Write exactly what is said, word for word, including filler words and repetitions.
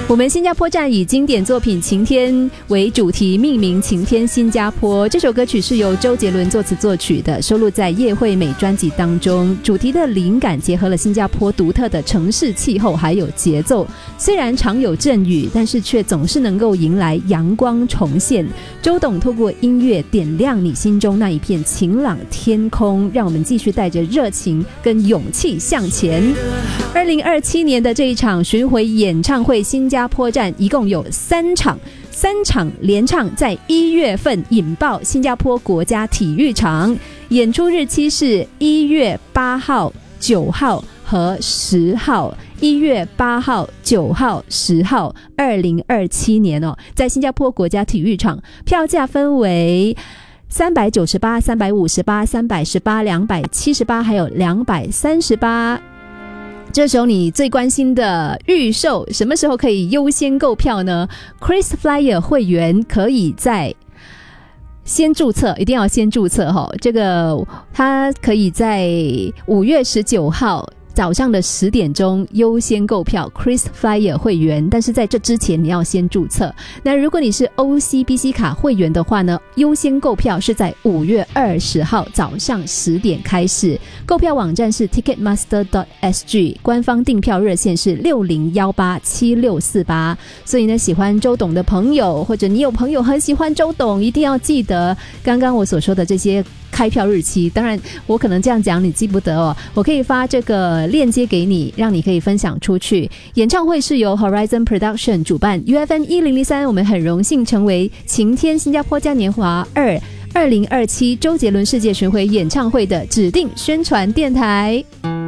我们新加坡站以经典作品《晴天》为主题命名晴天新加坡，这首歌曲是由周杰伦作词作曲的，收录在叶惠美专辑当中。主题的灵感结合了新加坡独特的城市气候还有节奏，虽然常有阵雨，但是却总是能够迎来阳光重现。周董透过音乐点亮你心中那一片晴朗天空，让我们继续带着热情跟勇气向前。二零二七年的这一场巡回演唱会新加坡站一共有三场，三场连唱在一月份引爆新加坡国家体育场，演出日期是一月八号、九号和十号，一月八号、九号、十号，二零二七年哦，在新加坡国家体育场，票价分为三百九十八、三百五十八、三百十八、两百七十八，还有两百三十八。这时候你最关心的预售什么时候可以优先购票呢？ KrisFlyer 会员可以在先注册，一定要先注册齁，这个它可以在五月十九号早上的十点钟优先购票 KrisFlyer 会员，但是在这之前你要先注册。那如果你是 O C B C 卡会员的话呢，优先购票是在五月二十号早上十点开始，购票网站是 ticketmaster dot s g， 官方订票热线是六零一八七六四八。所以呢，喜欢周董的朋友，或者你有朋友很喜欢周董，一定要记得刚刚我所说的这些开票日期。当然我可能这样讲你记不得哦，我可以发这个链接给你，让你可以分享出去。演唱会是由 Horizon Production 主办， U F M 一零零三，我们很荣幸成为晴天新加坡嘉年华二二零二七周杰伦世界巡回演唱会的指定宣传电台。